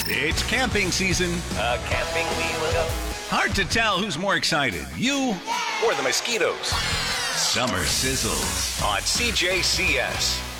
It's camping season. Camping we look up. Hard to tell who's more excited, you Or the mosquitoes Summer Sizzles. on CJCS.